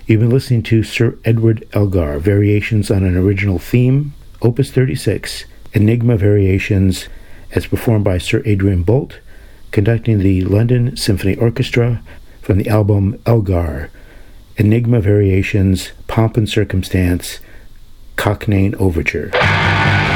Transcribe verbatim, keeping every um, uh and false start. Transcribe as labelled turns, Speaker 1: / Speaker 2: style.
Speaker 1: You've been listening to Sir Edward Elgar, Variations on an Original Theme, Opus thirty-six, Enigma Variations, as performed by Sir Adrian Boult, conducting the London Symphony Orchestra from the album Elgar, Enigma Variations, Pomp and Circumstance, Cocknane Overture.